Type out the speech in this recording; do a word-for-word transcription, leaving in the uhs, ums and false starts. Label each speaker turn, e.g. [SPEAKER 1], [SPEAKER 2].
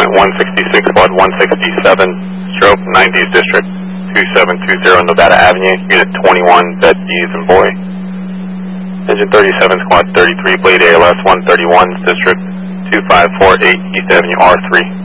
[SPEAKER 1] one sixty-six, Squad one sixty-seven, stroke nineties District two seven two zero, Nevada Avenue, Unit twenty-one, bed E's and boy. Engine thirty-seven, Squad thirty-three, Blade A L S one thirty-one, District two five four eight, East Avenue R three.